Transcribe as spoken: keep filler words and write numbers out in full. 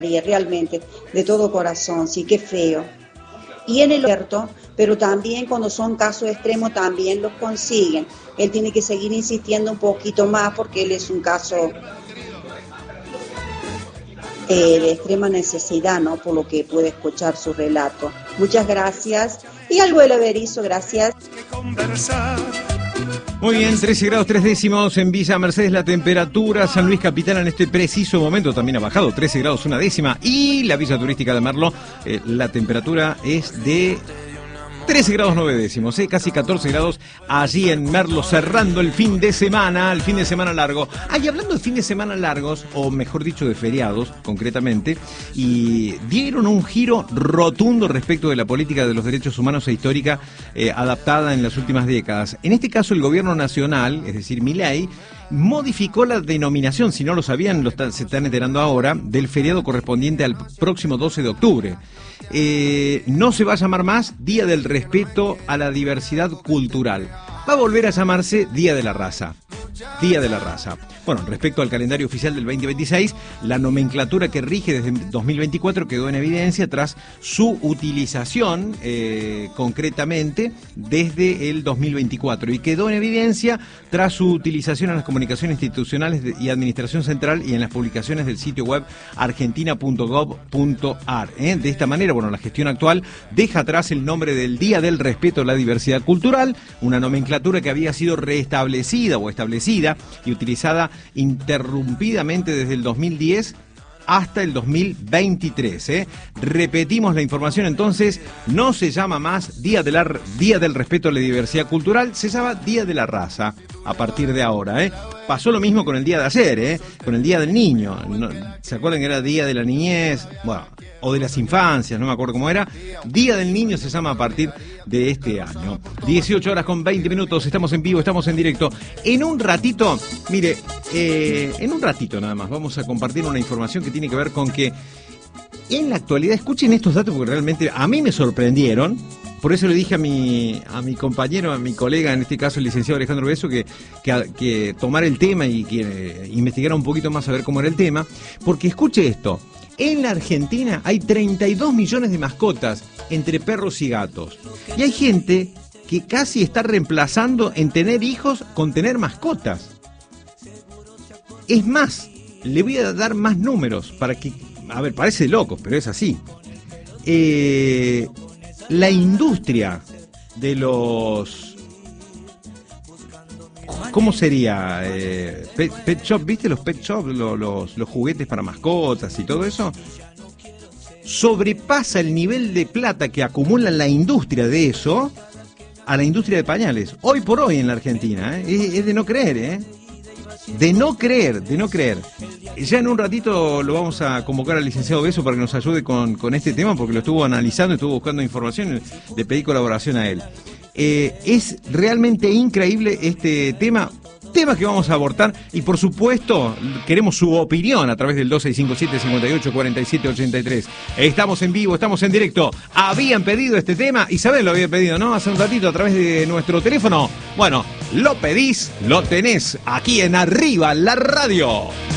realmente, de todo corazón, sí, qué feo. Y en el cierto, pero también cuando son casos extremos también los consiguen. Él tiene que seguir insistiendo un poquito más porque él es un caso eh, de extrema necesidad, ¿no? Por lo que puede escuchar su relato. Muchas gracias. Y al vuelo Berizo, gracias. Muy bien, trece grados tres décimos en Villa Mercedes la temperatura. San Luis Capital en este preciso momento también ha bajado, trece grados una décima. Y la Villa Turística de Merlo, eh, la temperatura es de trece grados nueve décimos, eh, casi catorce grados allí en Merlo, cerrando el fin de semana, el fin de semana largo. Ah, y hablando de fin de semana largos, o mejor dicho de feriados, concretamente, y dieron un giro rotundo respecto de la política de los derechos humanos e histórica eh, adaptada en las últimas décadas. En este caso, el gobierno nacional, es decir, Milei, modificó la denominación, si no lo sabían, lo está, se están enterando ahora, del feriado correspondiente al próximo doce de octubre. Eh, no se va a llamar más Día del Respeto a la Diversidad Cultural. Va a volver a llamarse Día de la Raza. Día de la Raza. Bueno, respecto al calendario oficial del veinte veintiséis, la nomenclatura que rige desde dos mil veinticuatro quedó en evidencia tras su utilización, eh, concretamente, desde el dos mil veinticuatro. Y quedó en evidencia tras su utilización en las comunicaciones institucionales y administración central y en las publicaciones del sitio web argentina punto gov punto ar. ¿eh? De esta manera, bueno, la gestión actual deja atrás el nombre del Día del Respeto a la Diversidad Cultural, una nomenclatura que había sido restablecida o establecida y utilizada interrumpidamente desde el dos mil diez hasta el dos mil veintitrés. ¿eh? Repetimos la información entonces, no se llama más Día, de la, Día del Respeto a la Diversidad Cultural, se llama Día de la Raza a partir de ahora. ¿eh? Pasó lo mismo con el día de ayer, ¿eh? con el Día del Niño. No, ¿se acuerdan que era Día de la Niñez? Bueno, o de las infancias, no me acuerdo cómo era. Día del Niño se llama a partir de este año. dieciocho horas con veinte minutos, estamos en vivo, estamos en directo. En un ratito, mire, eh, en un ratito nada más, vamos a compartir una información que tiene que ver con que en la actualidad, escuchen estos datos porque realmente a mí me sorprendieron. Por eso le dije a mi a mi compañero, a mi colega, en este caso el licenciado Alejandro Beso, que, que, que tomara el tema y que eh, investigara un poquito más a ver cómo era el tema. Porque escuche esto, en la Argentina hay treinta y dos millones de mascotas entre perros y gatos. Y hay gente que casi está reemplazando en tener hijos con tener mascotas. Es más, le voy a dar más números para que... A ver, parece loco, pero es así. Eh... La industria de los... ¿Cómo sería? Eh, pet, pet shop, ¿viste? Los pet shop, los, los, los juguetes para mascotas y todo eso. Sobrepasa el nivel de plata que acumula la industria de eso a la industria de pañales. Hoy por hoy en la Argentina. ¿eh? Es, es de no creer, ¿eh? De no creer, de no creer. Ya en un ratito lo vamos a convocar al licenciado Beso para que nos ayude con, con este tema, porque lo estuvo analizando, estuvo buscando información, le pedí colaboración a él. Eh, es realmente increíble este tema, tema que vamos a abordar y por supuesto queremos su opinión a través del dos seis cinco siete, cinco ocho, cuatro siete ocho tres. Estamos en vivo, estamos en directo. Habían pedido este tema, Isabel lo había pedido, ¿no? Hace un ratito a través de nuestro teléfono. Bueno, lo pedís, lo tenés aquí en Arriba la Radio.